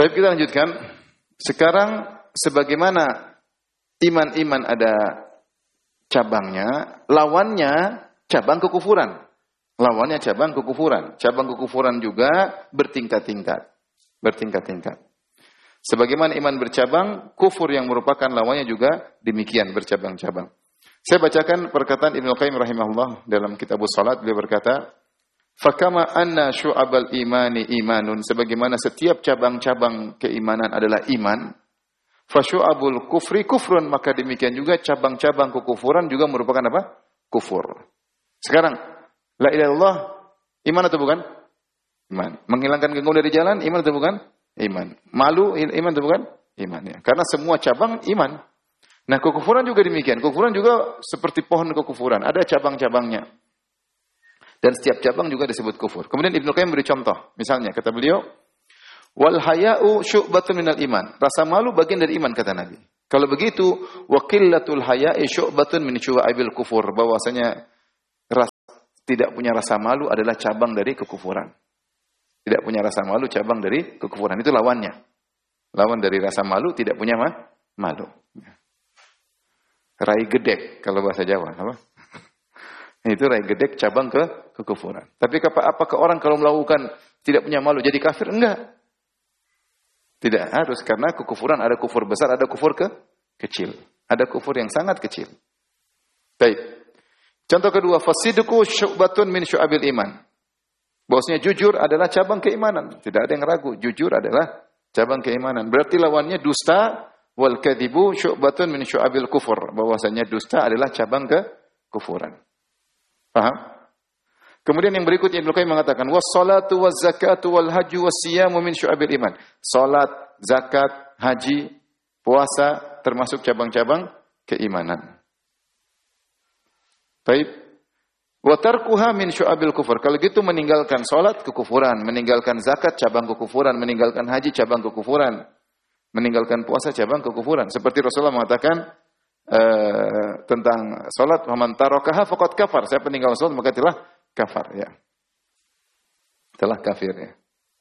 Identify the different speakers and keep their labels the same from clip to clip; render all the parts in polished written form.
Speaker 1: Baik, kita lanjutkan. Sekarang sebagaimana iman-iman ada cabangnya, lawannya cabang kekufuran. Lawannya cabang kekufuran. Cabang kekufuran juga bertingkat-tingkat. Bertingkat-tingkat. Sebagaimana iman bercabang, kufur yang merupakan lawannya juga demikian bercabang-cabang. Saya bacakan perkataan Ibnu Qayyim rahimahullah dalam Kitabus Shalat. Beliau berkata, "Fakama anna syu'abal imani imanun." Sebagaimana setiap cabang-cabang keimanan adalah iman, fasyu'abul kufri kufrun, maka demikian juga cabang-cabang kekufuran juga merupakan apa? Kufur. Sekarang, la ilaha illallah iman atau bukan? Iman. Menghilangkan gangguan dari jalan iman atau bukan? Iman. Malu iman atau bukan? Iman, ya. Karena semua cabang iman. Nah, kekufuran juga demikian. Kekufuran juga seperti pohon kekufuran, ada cabang-cabangnya. Dan setiap cabang juga disebut kufur. Kemudian Ibnu Qayyim beri contoh. Misalnya kata beliau, wal haya'u syu'batun minal iman. Rasa malu bagian dari iman kata Nabi. Kalau begitu, wa qillatul haya'i syu'batun min syu'abil kufur. Bahwasanya tidak punya rasa malu adalah cabang dari kekufuran. Tidak punya rasa malu cabang dari kekufuran. Itu lawannya. Lawan dari rasa malu tidak punya malu. Rai gedek kalau bahasa Jawa, apa? Itu rai gedek cabang kekufuran. Tapi apakah orang kalau melakukan tidak punya malu jadi kafir? Enggak. Tidak harus, karena kekufuran ada kufur besar, ada kufur kecil. Ada kufur yang sangat kecil. Baik. Contoh kedua, fasidqu syu'batun min syu'abil iman. Bahwasanya jujur adalah cabang keimanan. Tidak ada yang ragu, jujur adalah cabang keimanan. Berarti lawannya dusta, wal kadzibu syu'batun min syu'abil kufur. Bahwasanya dusta adalah cabang kekufuran. Paham? Kemudian yang berikutnya Ibnu Qayyim mengatakan, was-salatu waz-zakatu wal-hajju was-siyamu min syu'abil iman. Salat, zakat, haji, puasa termasuk cabang-cabang keimanan. Baik. Wa tarkuha min syu'abil kufur. Kalau gitu meninggalkan salat kekufuran, meninggalkan zakat cabang kekufuran, meninggalkan haji cabang kekufuran, meninggalkan puasa cabang kekufuran. Seperti Rasulullah mengatakan tentang salat, "Man tarakaha faqad kafar." Saya meninggalkan salat maka telah kafar, ya. Telah kafir, ya.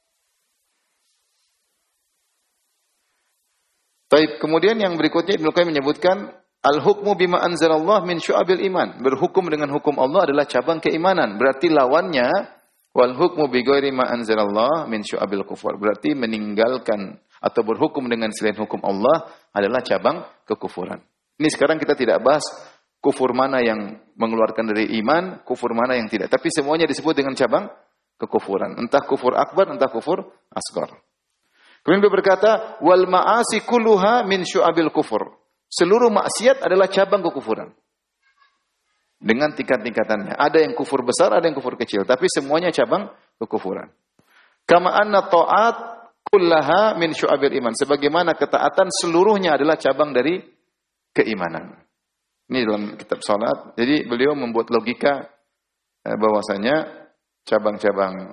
Speaker 1: Baik, kemudian yang berikutnya Ibnu Qayyim menyebutkan al-hukmu bima anzalallah min syu'abil iman. Berhukum dengan hukum Allah adalah cabang keimanan. Berarti lawannya wal hukmu bi ghairi ma anzalallah min syu'abil kufur. Berarti meninggalkan atau berhukum dengan selain hukum Allah adalah cabang kekufuran. Ini sekarang kita tidak bahas kufur mana yang mengeluarkan dari iman, kufur mana yang tidak. Tapi semuanya disebut dengan cabang kekufuran. Entah kufur akbar, entah kufur asghar. Kemudian dia berkata, wal ma'asi kulluha min syu'abil kufur. Seluruh maksiat adalah cabang kekufuran. Dengan tingkat-tingkatannya. Ada yang kufur besar, ada yang kufur kecil. Tapi semuanya cabang kekufuran. Kama anna ta'at kullaha min syu'abil iman. Sebagaimana ketaatan seluruhnya adalah cabang dari keimanan. Ini dalam kitab salat. Jadi beliau membuat logika bahwasanya cabang-cabang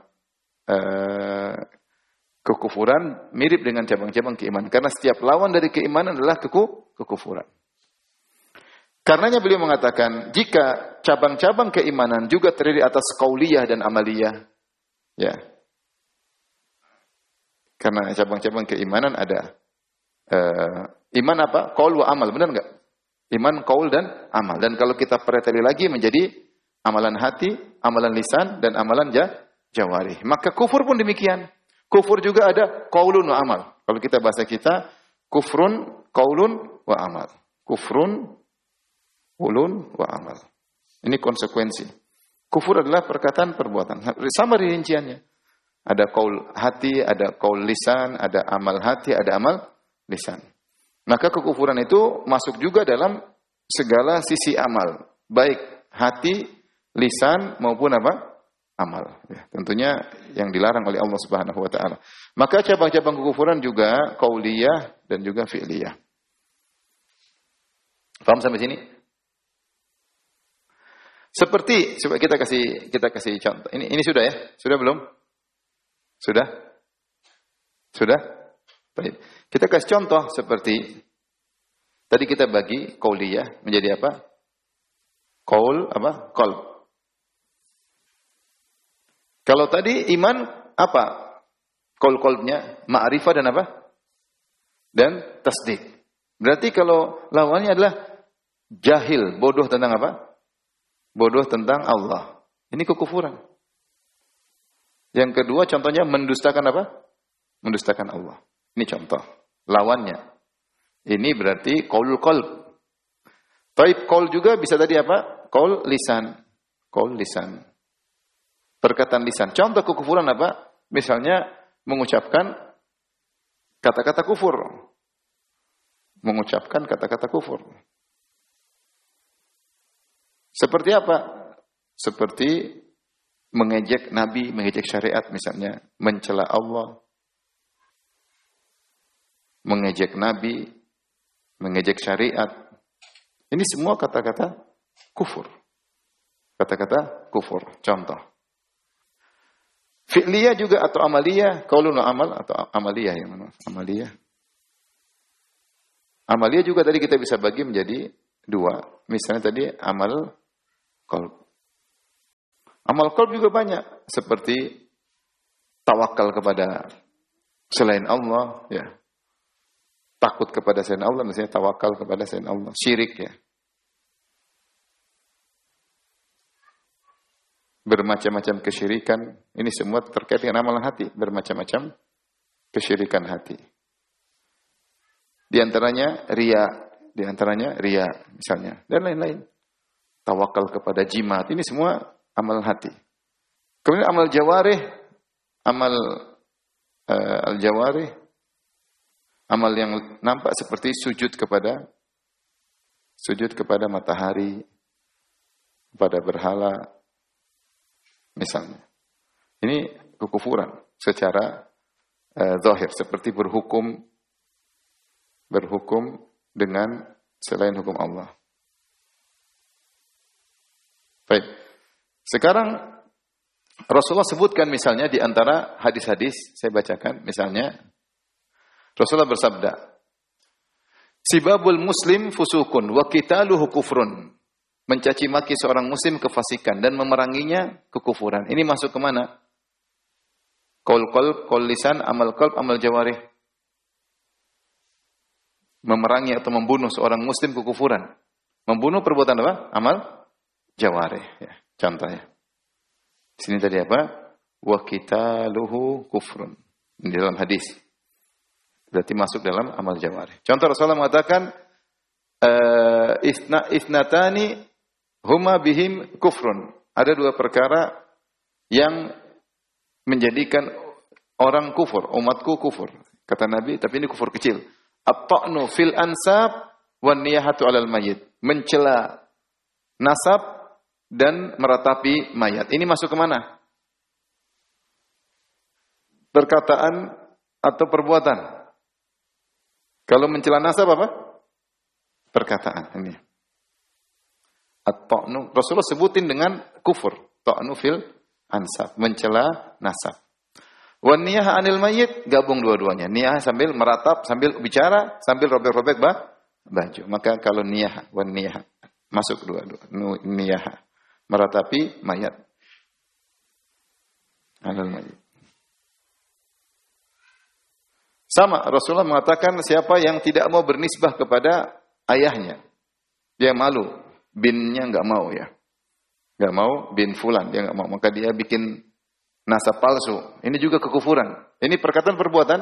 Speaker 1: kekufuran mirip dengan cabang-cabang keimanan. Karena setiap lawan dari keimanan adalah kekufuran. Karenanya beliau mengatakan, jika cabang-cabang keimanan juga terdiri atas qauliyah dan amaliyah. Ya. Karena cabang-cabang keimanan ada iman apa? Qaul wa amal, benar enggak? Iman, qaul dan amal. Dan kalau kita preteli lagi menjadi amalan hati, amalan lisan dan amalan jawarih. Maka kufur pun demikian. Kufur juga ada qaulun wa amal. Kalau kita bahasa kita, kufrun, qaulun wa amal. Kufrun, qaulun wa amal. Ini konsekuensi. Kufur adalah perkataan perbuatan. Sama rinciannya. Ada qaul hati, ada qaul lisan, ada amal hati, ada amal lisan. Maka kekufuran itu masuk juga dalam segala sisi amal. Baik hati, lisan maupun apa? Amal. Ya, tentunya yang dilarang oleh Allah Subhanahu wa taala. Maka cabang-cabang kekufuran juga qauliyah dan juga fi'liyah. Paham sampai sini? Seperti coba kita kasih contoh. Ini sudah ya? Sudah belum? Sudah? Sudah? Baik. Kita kasih contoh seperti tadi kita bagi qauliyah menjadi apa? Qaul apa? Qalb. Kalau tadi iman apa? Qaul-qaulnya ma'rifah dan apa? Dan tasdik. Berarti kalau lawannya adalah jahil, bodoh tentang apa? Bodoh tentang Allah. Ini kekufuran. Yang kedua contohnya mendustakan apa? Mendustakan Allah. Ini contoh. Lawannya. Ini berarti qaulul qalb. Taib qaul juga bisa tadi apa? Qaul lisan. Qaul lisan. Perkataan lisan. Contoh kekufuran apa? Misalnya mengucapkan kata-kata kufur. Mengucapkan kata-kata kufur. Seperti apa? Seperti mengejek Nabi, mengejek syariat misalnya. Mencela Allah. Mengejek Nabi. Mengejek syariat. Ini semua kata-kata kufur. Kata-kata kufur. Contoh. Fi'liyah juga atau amaliyah, qaulun amal atau amaliyah yang mana? Amaliyah. Amaliyah juga tadi kita bisa bagi menjadi dua. Misalnya tadi amal qalb. Amal qalb juga banyak seperti tawakal kepada selain Allah, ya. Takut kepada selain Allah, misalnya tawakal kepada selain Allah, syirik ya. Bermacam-macam kesyirikan, ini semua terkait dengan amalan hati, bermacam-macam kesyirikan hati. Di antaranya riya, misalnya, dan lain-lain. Tawakal kepada jimat, ini semua amalan hati. Kemudian amal jawarih, al-jawarih, amal yang nampak seperti sujud kepada matahari, kepada berhala, misalnya. Ini kekufuran secara zahir, seperti berhukum dengan selain hukum Allah. Baik. Sekarang Rasulullah sebutkan misalnya di antara hadis-hadis, saya bacakan misalnya, Rasulullah bersabda, "Sibabul muslim fusukun wa qitaluhu kufrun." Mencaci maki seorang muslim kefasikan dan memeranginya kekufuran. Ini masuk ke mana? Qaul qalb, qaul lisan, amal qalb, amal jawarih. Memerangi atau membunuh seorang muslim kekufuran. Membunuh perbuatan apa? Amal jawarih. Ya, contohnya. Di sini tadi apa? Wa qitaluhu kufrun. Di dalam hadis. Berarti masuk dalam amal jawarih. Contoh Rasulullah mengatakan, isnatani huma bihim kufrun. Ada dua perkara yang menjadikan orang kufur, umatku kufur. Kata Nabi, tapi ini kufur kecil. At-ta'nu fil ansab wan niyahatu 'alal mayyit. Mencela nasab dan meratapi mayat. Ini masuk ke mana? Perkataan atau perbuatan? Kalau mencela nasab apa? Perkataan ini. At-ta'nu, Rasulullah sebutin dengan kufur. Ta'nu fil ansab, mencela nasab. Wan niyah 'anil mayyit, gabung dua-duanya. Niyah sambil meratap, sambil bicara, sambil robek-robek baju. Maka kalau niyah, wan niyah masuk dua-dua. Niyah meratapi mayat. 'Anil mayyit. Sama, Rasulullah mengatakan siapa yang tidak mau bernisbah kepada ayahnya, dia malu. Binnya enggak mau ya. Enggak mau bin fulan, dia enggak mau. Maka dia bikin nasab palsu. Ini juga kekufuran. Ini perkataan perbuatan?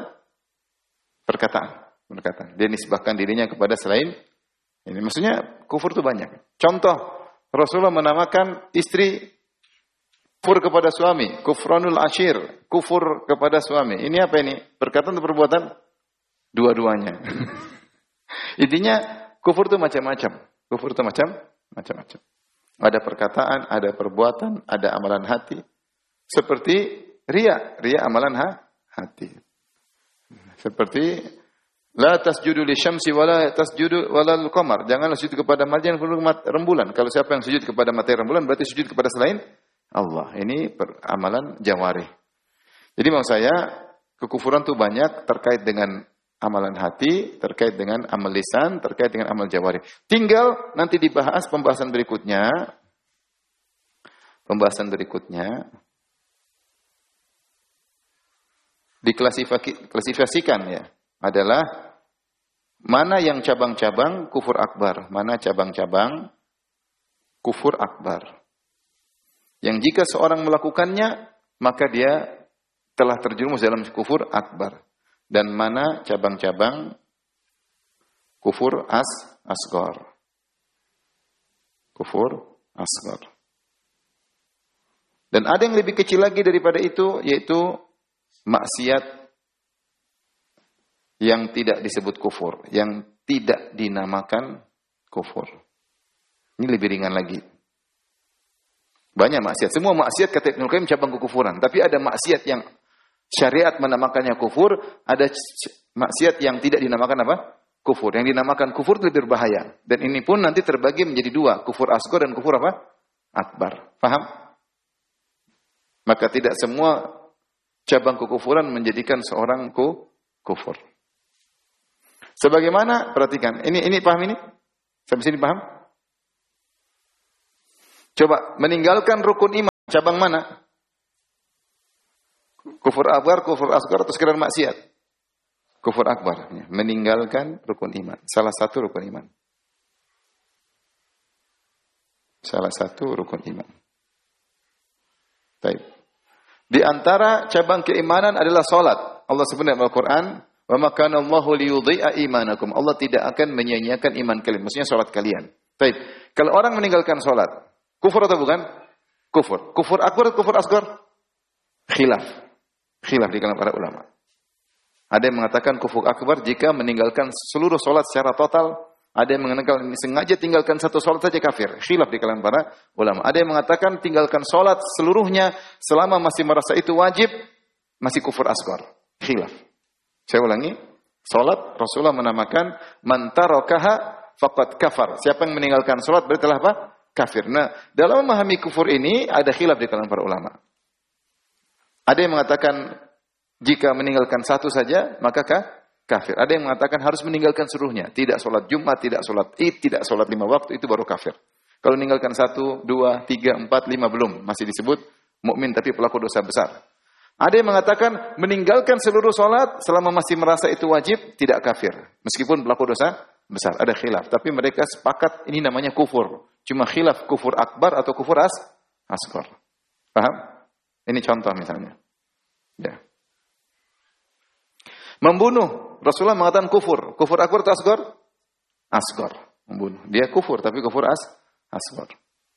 Speaker 1: Perkataan. Dia nisbahkan dirinya kepada selain ini. Maksudnya kufur itu banyak. Contoh, Rasulullah menamakan istri kufur kepada suami, kufranul ashir, kufur kepada suami. Ini apa ini? Perkataan atau perbuatan? Dua-duanya. Intinya kufur itu macam-macam. Kufur itu macam-macam. Ada perkataan, ada perbuatan, ada amalan hati. Seperti riya amalan hati. Seperti la tasjudu lisyamsi wala tasjudu walal qamar. Janganlah sujud kepada matahari dan rembulan. Kalau siapa yang sujud kepada matahari rembulan berarti sujud kepada selain Allah. Ini amalan jawarih. Jadi maksud saya kekufuran itu banyak terkait dengan amalan hati, terkait dengan amal lisan, terkait dengan amal jawarih. Tinggal nanti dibahas pembahasan berikutnya. diklasifikasikan ya adalah mana yang cabang-cabang kufur akbar, mana cabang-cabang kufur akbar. Yang jika seorang melakukannya, maka dia telah terjerumus dalam kufur akbar. Dan mana cabang-cabang kufur asghar. Kufur asghar. Dan ada yang lebih kecil lagi daripada itu, yaitu maksiat yang tidak disebut kufur, yang tidak dinamakan kufur. Ini lebih ringan lagi. Banyak maksiat. Semua maksiat kata Ibnu Qayyim cabang kekufuran. Tapi ada maksiat yang syariat menamakannya kufur, ada maksiat yang tidak dinamakan apa? Kufur. Yang dinamakan kufur lebih berbahaya. Dan ini pun nanti terbagi menjadi dua, kufur asghar dan kufur apa? Akbar. Paham? Maka tidak semua cabang kekufuran menjadikan seorang kufur. Sebagaimana, perhatikan, ini paham ini? Sampai sini paham? Coba, meninggalkan rukun iman, cabang mana? Kufur akbar, kufur asghar, atau sekedar maksiat? Kufur akbar, meninggalkan rukun iman. Salah satu rukun iman. Salah satu rukun iman. Baik. Di antara cabang keimanan adalah salat. Allah sebut dalam Al-Quran, "Wa ma kana Allahu liyudhi'a imanakum." Allah tidak akan menyia-nyiakan iman kalian, maksudnya salat kalian. Baik. Kalau orang meninggalkan salat, kufur atau bukan? Kufur. Kufur akbar atau kufur asghar? Khilaf di kalangan para ulama. Ada yang mengatakan kufur akbar jika meninggalkan seluruh salat secara total. Ada yang mengatakan sengaja tinggalkan satu salat saja kafir. Khilaf di kalangan para ulama. Ada yang mengatakan tinggalkan salat seluruhnya selama masih merasa itu wajib, masih kufur asghar. Khilaf. Saya ulangi. Salat Rasulullah menamakan man tarakaha faqad kafar. Siapa yang meninggalkan salat berarti telah apa? Kafir. Nah, dalam memahami kufur ini ada khilaf di kalangan para ulama. Ada yang mengatakan jika meninggalkan satu saja maka kafir. Ada yang mengatakan harus meninggalkan seluruhnya. Tidak sholat Jumat, tidak sholat Id, tidak sholat 5 waktu, itu baru kafir. Kalau meninggalkan 1, 2, 3, 4, 5 belum. Masih disebut mukmin tapi pelaku dosa besar. Ada yang mengatakan meninggalkan seluruh sholat selama masih merasa itu wajib, tidak kafir. Meskipun pelaku dosa besar. Ada khilaf. Tapi mereka sepakat ini namanya kufur. Cuma khilaf kufur akbar atau kufur asghar. Paham? Ini contoh misalnya. Ya. Membunuh. Rasulullah mengatakan kufur. Kufur akbar atau asghar? Asghar. Membunuh. Dia kufur, tapi kufur asghar.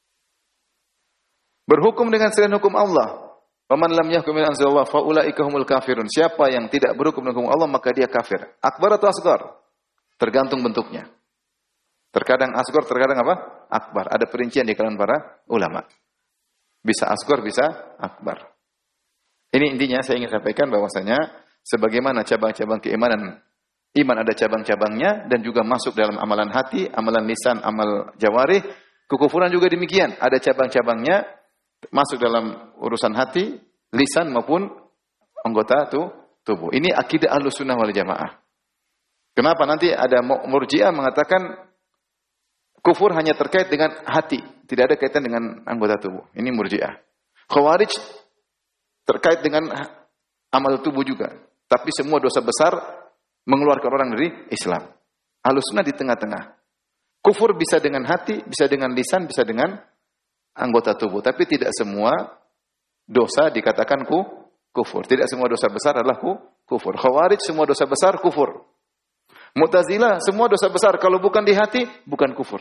Speaker 1: Berhukum dengan selain hukum Allah. Faman lam yahkum bima anzalallah fa ulaika humul kafirun. Siapa yang tidak berhukum dengan hukum Allah maka dia kafir. Akbar atau asghar? Tergantung bentuknya. Terkadang asghar, terkadang apa? Akbar. Ada perincian di kalangan para ulama. Bisa asghar, bisa akbar. Ini intinya saya ingin sampaikan bahwasanya sebagaimana cabang-cabang keimanan, iman ada cabang-cabangnya dan juga masuk dalam amalan hati, amalan lisan, amal jawarih. Kekufuran juga demikian, ada cabang-cabangnya masuk dalam urusan hati, lisan maupun anggota tubuh. Ini akidah Ahlussunnah wal Jamaah. Kenapa? Nanti ada Murji'ah mengatakan kufur hanya terkait dengan hati, tidak ada kaitan dengan anggota tubuh. Ini Murji'ah. Khawarij terkait dengan amal tubuh juga. Tapi semua dosa besar mengeluarkan orang dari Islam. Ahlussunnah di tengah-tengah. Kufur bisa dengan hati, bisa dengan lisan, bisa dengan anggota tubuh. Tapi tidak semua dosa dikatakan kufur. Tidak semua dosa besar adalah kufur. Khawarij semua dosa besar kufur. Mu'tazilah semua dosa besar kalau bukan di hati bukan kufur.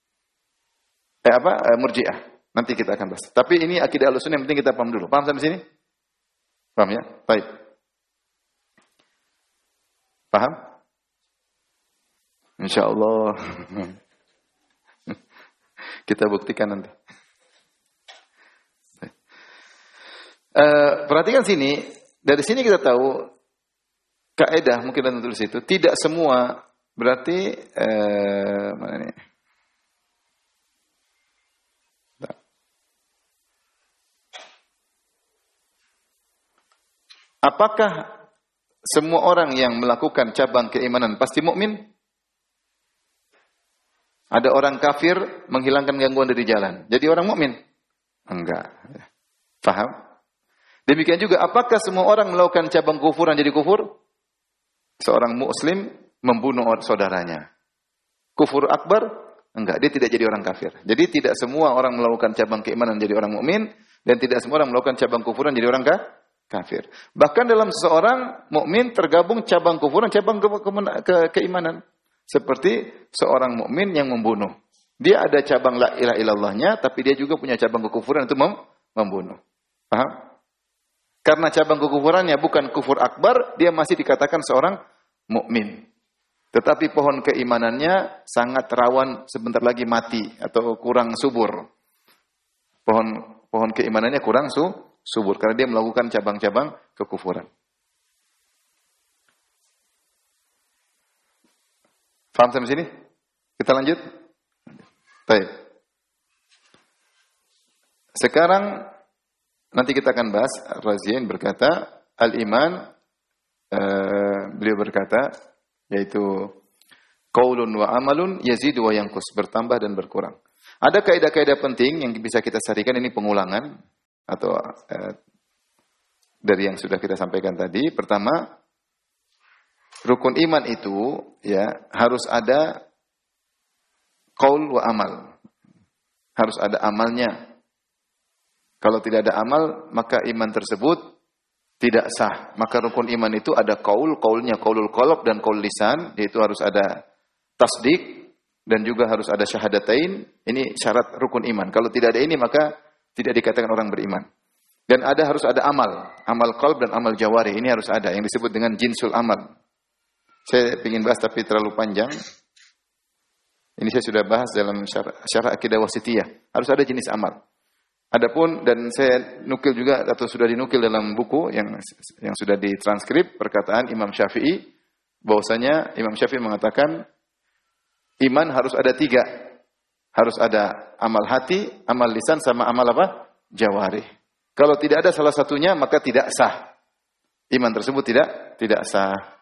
Speaker 1: Murji'ah. Nanti kita akan bahas. Tapi ini akidah Ahlussunnah yang penting kita paham dulu. Paham sampai sini? Paham ya? Baik. Paham? Insyaallah. Kita buktikan nanti. Perhatikan sini. Dari sini kita tahu kaidah mungkin ada tulis itu. Tidak semua berarti mana ini? Apakah semua orang yang melakukan cabang keimanan pasti mukmin? Ada orang kafir menghilangkan gangguan dari jalan. Jadi orang mukmin? Enggak. Paham? Demikian juga, apakah semua orang melakukan cabang kufuran jadi kufur? Seorang muslim membunuh saudaranya. Kufur akbar? Enggak, dia tidak jadi orang kafir. Jadi tidak semua orang melakukan cabang keimanan jadi orang mukmin, dan tidak semua orang melakukan cabang kufuran jadi orang kafir. Bahkan dalam seorang mukmin tergabung cabang kufuran, cabang keimanan. Seperti seorang mukmin yang membunuh. Dia ada cabang la ilaha illallahnya, tapi dia juga punya cabang kekufuran itu membunuh. Paham? Karena cabang kekufurannya bukan kufur akbar, dia masih dikatakan seorang mukmin. Tetapi pohon keimanannya sangat rawan sebentar lagi mati atau kurang subur. Pohon keimanannya kurang subur karena dia melakukan cabang-cabang kekufuran. Faham sampai sini? Kita lanjut. Baik. Sekarang nanti kita akan bahas. Raziyain berkata, al-iman, beliau berkata, yaitu qaulun wa amalun yazidu wa yanqus, bertambah dan berkurang. Ada kaidah-kaidah penting yang bisa kita sarikan, ini pengulangan atau dari yang sudah kita sampaikan tadi. Pertama, rukun iman itu ya harus ada qaul wa amal. Harus ada amalnya. Kalau tidak ada amal, maka iman tersebut tidak sah. Maka rukun iman itu ada qaulnya qaulul qalb dan qaul lisan, yaitu harus ada tasdik dan juga harus ada syahadatain. Ini syarat rukun iman. Kalau tidak ada ini maka tidak dikatakan orang beriman. Dan harus ada amal qalb dan amal jawari. Ini harus ada yang disebut dengan jinsul amal. Saya ingin bahas tapi terlalu panjang. Ini saya sudah bahas dalam syarah akidah wasitiyah. Harus ada jenis amal. Adapun, dan saya nukil juga atau sudah dinukil dalam buku yang sudah ditranskrip perkataan Imam Syafi'i, bahwasanya Imam Syafi'i mengatakan iman harus ada 3. Harus ada amal hati, amal lisan, sama amal apa? Jawarih. Kalau tidak ada salah satunya maka tidak sah. Iman tersebut tidak sah.